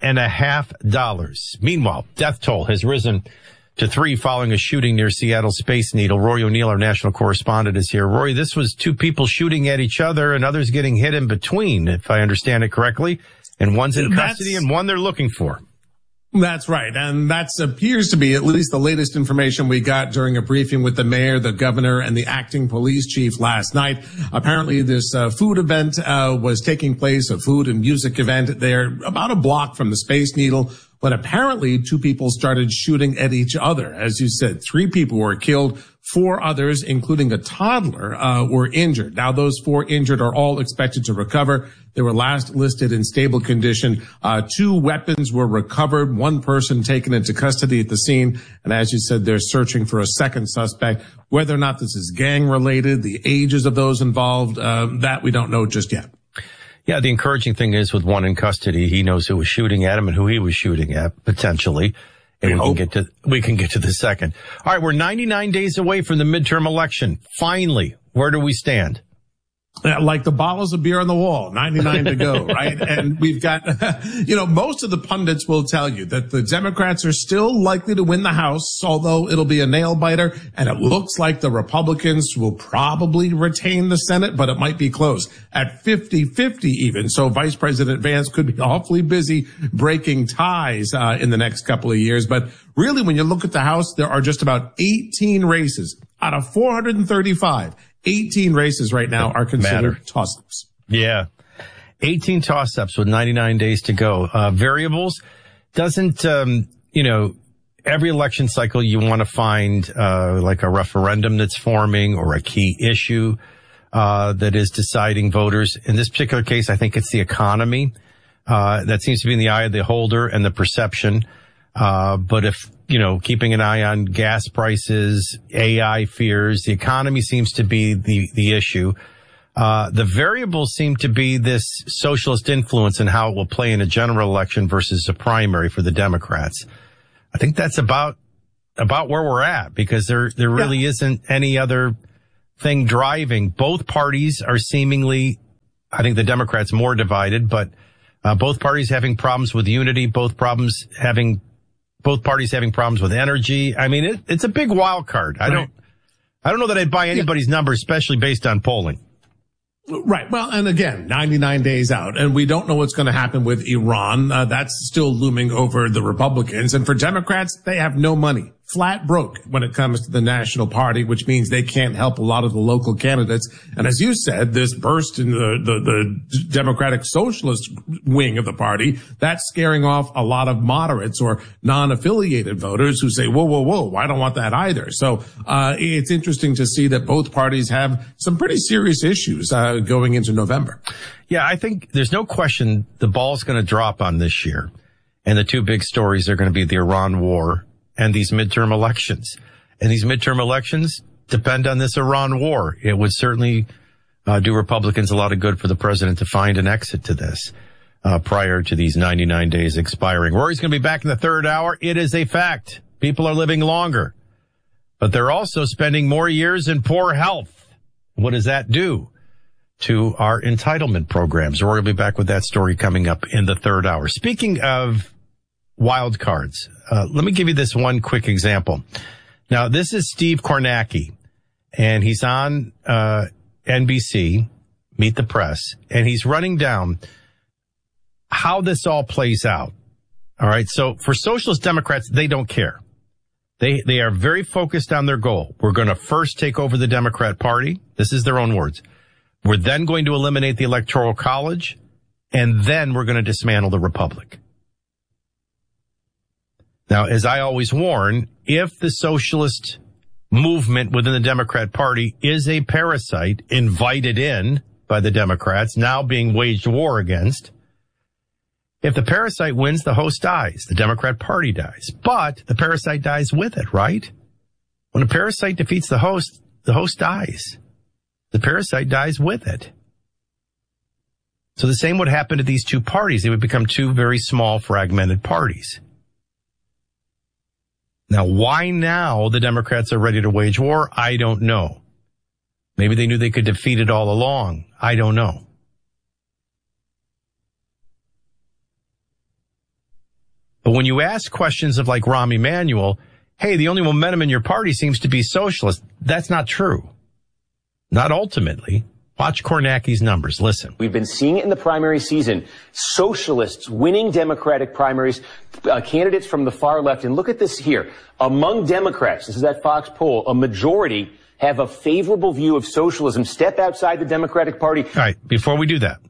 Meanwhile, death toll has risen to 3 following a shooting near Seattle Space Needle. Rory O'Neill, our national correspondent, is here. Rory, this was 2 people shooting at each other and others getting hit in between, if I understand it correctly. And one's in custody and one they're looking for. That's right. And that appears to be at least the latest information we got during a briefing with the mayor, the governor, and the acting police chief last night. Apparently this food event was taking place, a food and music event there about a block from the Space Needle, when apparently 2 people started shooting at each other. As you said, 3 people were killed. 4 others, including a toddler, were injured. Now, those 4 injured are all expected to recover. They were last listed in stable condition. 2 weapons were recovered, 1 person taken into custody at the scene. And as you said, they're searching for a second suspect. Whether or not this is gang-related, the ages of those involved, that we don't know just yet. Yeah, the encouraging thing is with one in custody, he knows who was shooting at him and who he was shooting at, potentially. And we can get to the second. All right, we're 99 days away from the midterm election. Finally, where do we stand? Like the bottles of beer on the wall, 99 to go, right? And we've got, most of the pundits will tell you that the Democrats are still likely to win the House, although it'll be a nail biter. And it looks like the Republicans will probably retain the Senate, but it might be close at 50-50 even. So Vice President Vance could be awfully busy breaking ties, in the next couple of years. But really, when you look at the House, there are just about 18 races out of 435. 18 races right now are considered toss-ups. Yeah. 18 toss-ups with 99 days to go. Variables doesn't, every election cycle you want to find, like a referendum that's forming or a key issue, that is deciding voters. In this particular case, I think it's the economy. That seems to be in the eye of the beholder and the perception. But if keeping an eye on gas prices, AI fears. The economy seems to be the issue. The variables seem to be this socialist influence and how it will play in a general election versus a primary for the Democrats. I think that's about where we're at, because there really isn't any other thing driving. Both parties are seemingly, I think the Democrats more divided, but both parties having problems with unity, both parties having problems with energy. I mean, it's a big wild card. I don't know that I'd buy anybody's numbers, especially based on polling. Right. Well, and again, 99 days out, and we don't know what's going to happen with Iran. That's still looming over the Republicans. And for Democrats, they have no money. Flat broke when it comes to the National Party, which means they can't help a lot of the local candidates. And as you said, this burst in the Democratic Socialist wing of the party, that's scaring off a lot of moderates or non-affiliated voters who say, whoa, I don't want that either. So it's interesting to see that both parties have some pretty serious issues going into November. Yeah, I think there's no question the ball's going to drop on this year. And the two big stories are going to be the Iran war and these midterm elections. And these midterm elections depend on this Iran war. It would certainly do Republicans a lot of good for the president to find an exit to this prior to these 99 days expiring. Rory's going to be back in the third hour. It is a fact. People are living longer, but they're also spending more years in poor health. What does that do to our entitlement programs? Rory will be back with that story coming up in the third hour. Speaking of wild cards, let me give you this one quick example. Now, this is Steve Kornacki, and he's on NBC, Meet the Press, and he's running down how this all plays out. All right, so for Socialist Democrats, they don't care. They are very focused on their goal. We're going to first take over the Democrat Party. This is their own words. We're then going to eliminate the Electoral College, and then we're going to dismantle the Republic. Now, as I always warn, if the socialist movement within the Democrat Party is a parasite invited in by the Democrats, now being waged war against, if the parasite wins, the host dies. The Democrat Party dies. But the parasite dies with it, right? When a parasite defeats the host dies. The parasite dies with it. So the same would happen to these two parties. They would become two very small, fragmented parties. Now, why now the Democrats are ready to wage war? I don't know. Maybe they knew they could defeat it all along. I don't know. But when you ask questions of like Rahm Emanuel, hey, the only momentum in your party seems to be socialist, that's not true. Not ultimately. Watch Kornacki's numbers. Listen. We've been seeing it in the primary season. Socialists winning Democratic primaries, candidates from the far left. And look at this here. Among Democrats, this is that Fox poll, a majority have a favorable view of socialism. Step outside the Democratic Party. All right, before we do that,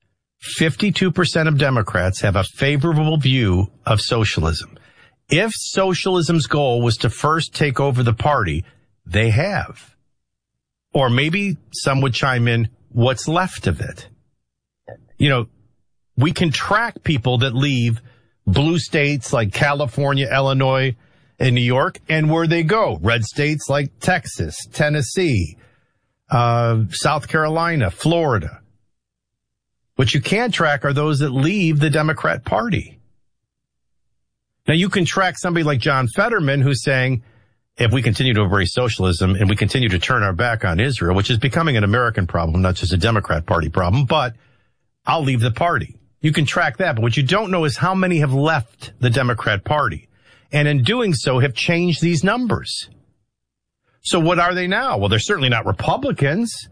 52% of Democrats have a favorable view of socialism. If socialism's goal was to first take over the party, they have. Or maybe some would chime in, what's left of it? You know, we can track people that leave blue states like California, Illinois, and New York, and where they go. Red states like Texas, Tennessee, South Carolina, Florida. What you can't track are those that leave the Democrat Party. Now, you can track somebody like John Fetterman who's saying, if we continue to embrace socialism and we continue to turn our back on Israel, which is becoming an American problem, not just a Democrat Party problem, but I'll leave the party. You can track that. But what you don't know is how many have left the Democrat Party. And in doing so have changed these numbers. So what are they now? Well, they're certainly not Republicans.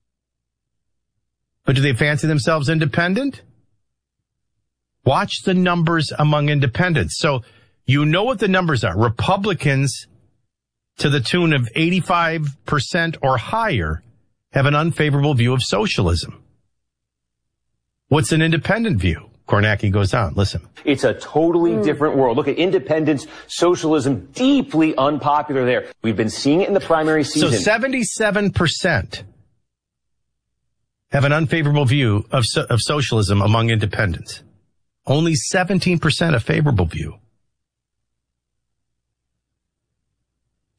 But do they fancy themselves independent? Watch the numbers among independents. So you know what the numbers are. Republicans, to the tune of 85% or higher, have an unfavorable view of socialism. What's an independent view? Kornacki goes on. Listen. It's a totally different world. Look at independence, socialism, deeply unpopular there. We've been seeing it in the primary season. So 77% have an unfavorable view of socialism among independents. Only 17% a favorable view.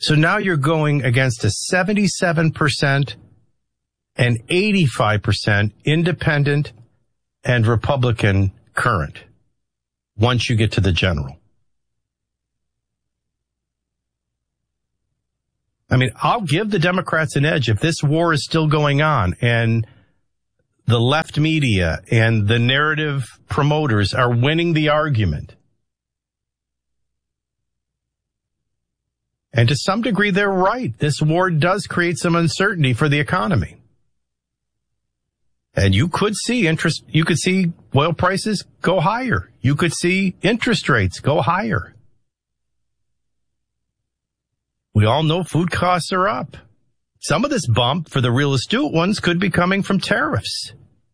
So now you're going against a 77% and 85% independent and Republican current once you get to the general. I mean, I'll give the Democrats an edge if this war is still going on and the left media and the narrative promoters are winning the argument. And to some degree, they're right. This war does create some uncertainty for the economy. And you could see oil prices go higher. You could see interest rates go higher. We all know food costs are up. Some of this bump for the real astute ones could be coming from tariffs.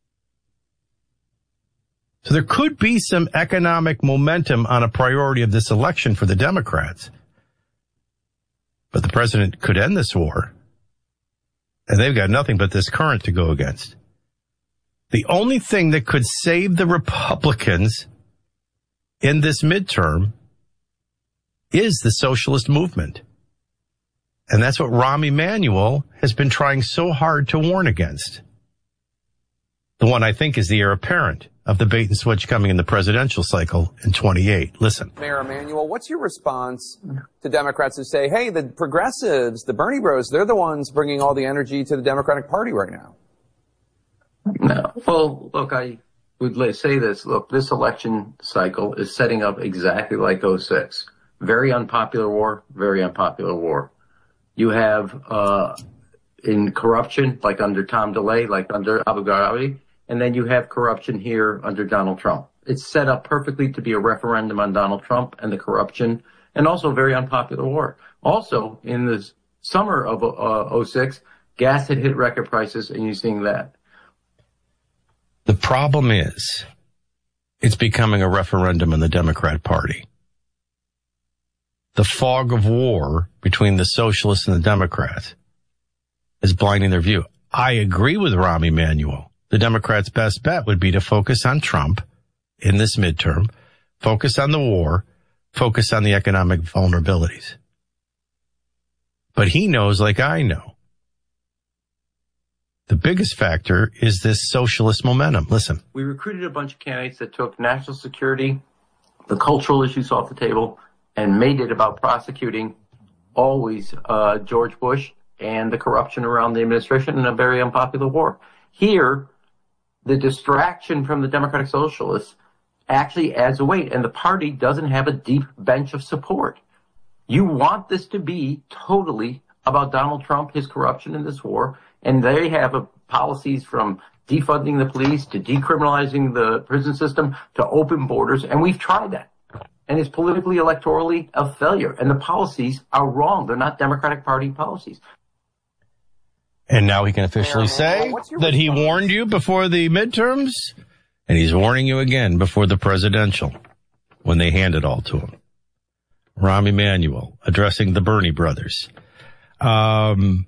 So there could be some economic momentum on a priority of this election for the Democrats. But the president could end this war. And they've got nothing but this current to go against. The only thing that could save the Republicans in this midterm is the socialist movement. And that's what Rahm Emanuel has been trying so hard to warn against. The one I think is the heir apparent of the bait and switch coming in the presidential cycle in 28. Listen. Mayor Emanuel, what's your response to Democrats who say, hey, the progressives, the Bernie bros, they're the ones bringing all the energy to the Democratic Party right now? No. Well, look, I would say this. Look, this election cycle is setting up exactly like 06. Very unpopular war, very unpopular war. You have in corruption, like under Tom DeLay, like under Abu Ghraib, and then you have corruption here under Donald Trump. It's set up perfectly to be a referendum on Donald Trump and the corruption, and also a very unpopular war. Also, in the summer of 06, gas had hit record prices, and you're seeing that. The problem is, it's becoming a referendum in the Democrat Party. The fog of war between the socialists and the Democrats is blinding their view. I agree with Rahm Emanuel. The Democrats' best bet would be to focus on Trump in this midterm, focus on the war, focus on the economic vulnerabilities. But he knows, like I know, the biggest factor is this socialist momentum. Listen. We recruited a bunch of candidates that took national security, the cultural issues off the table, and made it about prosecuting always George Bush and the corruption around the administration in a very unpopular war. Here, the distraction from the Democratic Socialists actually adds a weight, and the party doesn't have a deep bench of support. You want this to be totally about Donald Trump, his corruption in this war, and they have policies from defunding the police to decriminalizing the prison system to open borders, and we've tried that. And it's politically, electorally a failure. And the policies are wrong. They're not Democratic Party policies. And now he can officially say that he warned you before the midterms, and he's warning you again before the presidential when they hand it all to him. Rahm Emanuel addressing the Bernie brothers. And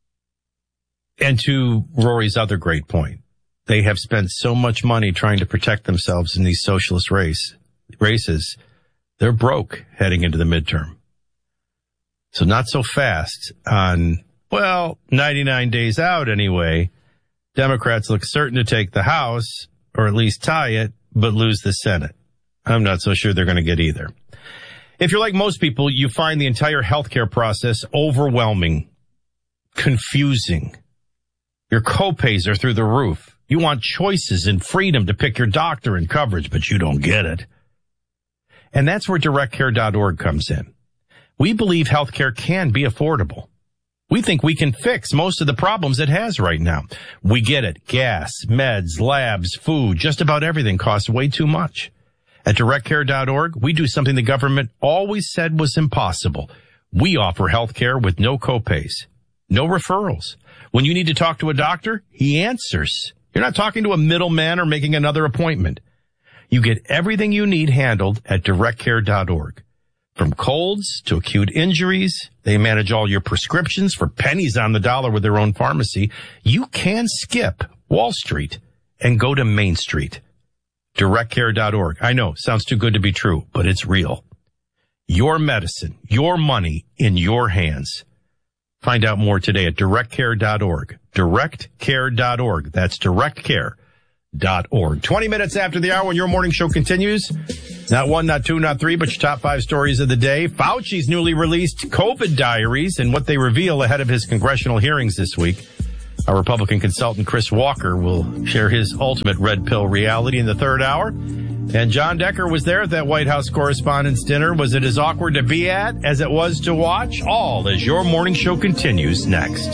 to Rory's other great point, they have spent so much money trying to protect themselves in these socialist races. They're broke heading into the midterm. So not so fast on, 99 days out anyway. Democrats look certain to take the House, or at least tie it, but lose the Senate. I'm not so sure they're going to get either. If you're like most people, you find the entire healthcare process overwhelming, confusing. Your copays are through the roof. You want choices and freedom to pick your doctor and coverage, but you don't get it. And that's where directcare.org comes in. We believe healthcare can be affordable. We think we can fix most of the problems it has right now. We get it. Gas, meds, labs, food, just about everything costs way too much. At directcare.org, we do something the government always said was impossible. We offer healthcare with no copays, no referrals. When you need to talk to a doctor, he answers. You're not talking to a middleman or making another appointment. You get everything you need handled at directcare.org. From colds to acute injuries, they manage all your prescriptions for pennies on the dollar with their own pharmacy. You can skip Wall Street and go to Main Street. Directcare.org. I know, sounds too good to be true, but it's real. Your medicine, your money in your hands. Find out more today at directcare.org. Directcare.org. That's directcare.org. 20 minutes after the hour when your morning show continues. Not one, not two, not three, but your top 5 stories of the day. Fauci's newly released COVID diaries and what they reveal ahead of his congressional hearings this week. Our Republican consultant, Chris Walker, will share his ultimate red pill reality in the third hour. And John Decker was there at that White House Correspondents' Dinner. Was it as awkward to be at as it was to watch? All as your morning show continues next.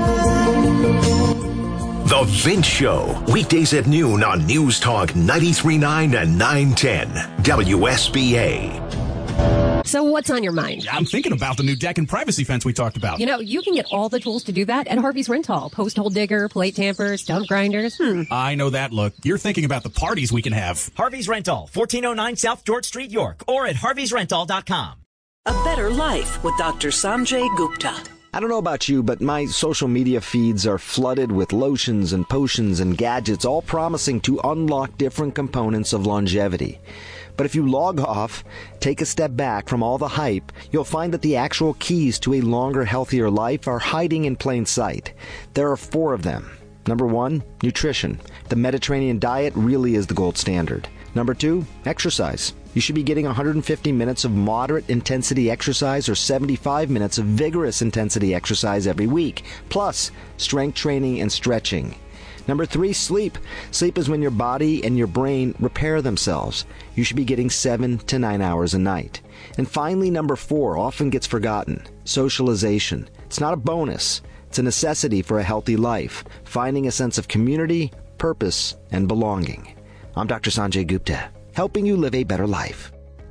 The Vince Show, weekdays at noon on News Talk 93.9 and 910 WSBA. So what's on your mind? I'm thinking about the new deck and privacy fence we talked about. You know, you can get all the tools to do that at Harvey's Rental. Post hole digger, plate tamper, stump grinders. I know that look. You're thinking about the parties we can have. Harvey's Rental, 1409 South George Street, York, or at harveysrental.com. A better life with Dr. Sanjay Gupta. I don't know about you, but my social media feeds are flooded with lotions and potions and gadgets, all promising to unlock different components of longevity. But if you log off, take a step back from all the hype, you'll find that the actual keys to a longer, healthier life are hiding in plain sight. There are 4 of them. Number 1, nutrition. The Mediterranean diet really is the gold standard. Number 2, exercise. You should be getting 150 minutes of moderate intensity exercise or 75 minutes of vigorous intensity exercise every week, plus strength training and stretching. Number 3, sleep. Sleep is when your body and your brain repair themselves. You should be getting 7 to 9 hours a night. And finally, number 4 often gets forgotten. Socialization. It's not a bonus. It's a necessity for a healthy life. Finding a sense of community, purpose, and belonging. I'm Dr. Sanjay Gupta, helping you live a better life.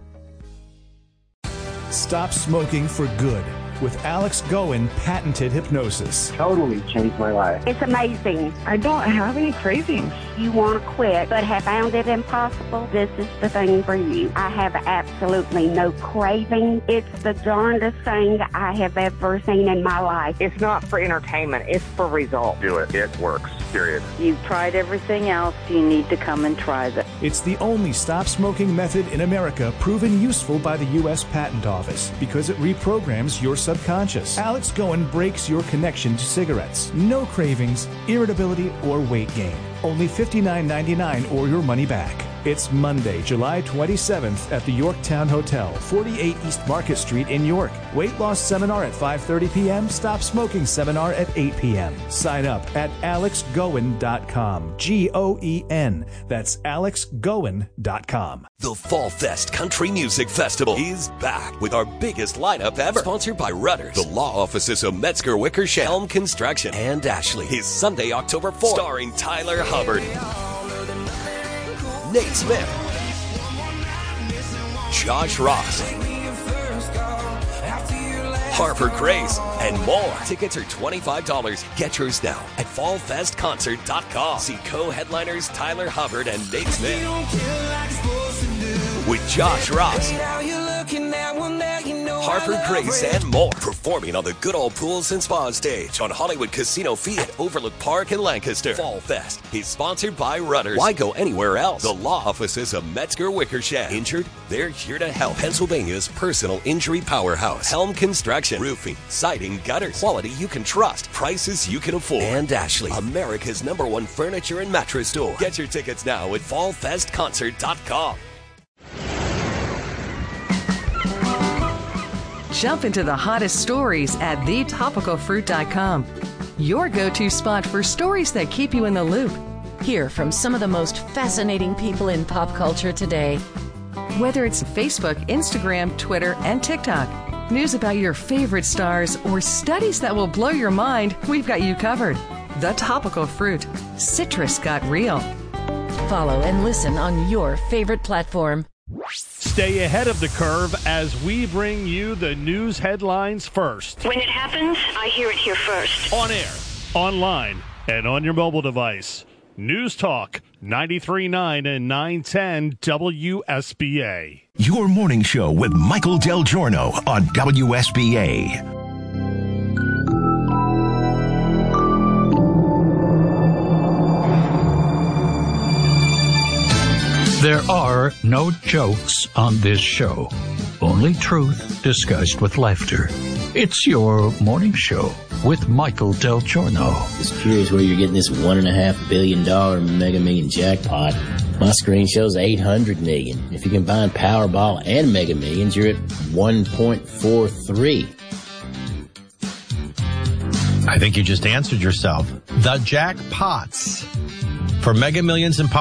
Stop smoking for good with Alex Goen patented hypnosis. Totally changed my life. It's amazing. I don't have any cravings. You want to quit, but have found it impossible? This is the thing for you. I have absolutely no craving. It's the darndest thing I have ever seen in my life. It's not for entertainment. It's for results. Do it. It works. Period. You've tried everything else. You need to come and try this. It's the only stop smoking method in America proven useful by the U.S. Patent Office because it reprograms your subconscious. Alex Goen breaks your connection to cigarettes. No cravings, irritability, or weight gain. Only $59.99 or your money back. It's Monday, July 27th at the Yorktown Hotel, 48 East Market Street in York. Weight loss seminar at 5:30 p.m. Stop smoking seminar at 8 p.m. Sign up at alexgoen.com. Goen. That's alexgoen.com. The Fall Fest Country Music Festival is back with our biggest lineup ever. Sponsored by Rudders, the law offices of Metzger Wickersham, Helm Construction, and Ashley. Is Sunday, October 4th, starring Tyler Hubbard, Nate Smith, Josh Ross, Harper Grace, and more. Tickets are $25. Get yours now at fallfestconcert.com. See co-headliners Tyler Hubbard and Nate Smith with Josh Ross, Harper Grace, and more. Performing on the Good Old Pools and Spa stage on Hollywood Casino Fee at Overlook Park in Lancaster. Fall Fest is sponsored by Rudders. Why go anywhere else? The law offices of Metzger Wickersham. Injured? They're here to help. Pennsylvania's personal injury powerhouse. Helm Construction. Roofing, siding, gutters. Quality you can trust. Prices you can afford. And Ashley, America's #1 furniture and mattress store. Get your tickets now at fallfestconcert.com. Jump into the hottest stories at thetopicalfruit.com. Your go-to spot for stories that keep you in the loop. Hear from some of the most fascinating people in pop culture today. Whether it's Facebook, Instagram, Twitter, and TikTok, news about your favorite stars, or studies that will blow your mind, we've got you covered. The Topical Fruit. Citrus got real. Follow and listen on your favorite platform. Stay ahead of the curve as we bring you the news headlines first. When it happens, I hear it here first. On air, online, and on your mobile device. News Talk 93.9 and 910 WSBA. Your morning show with Michael Del Giorno on WSBA. There are no jokes on this show. Only truth disguised with laughter. It's your morning show with Michael Del Giorno. Just curious where you're getting this $1.5 billion Mega Million jackpot. My screen shows 800 million. If you combine Powerball and Mega Millions, you're at 1.43. I think you just answered yourself. The jackpots for Mega Millions and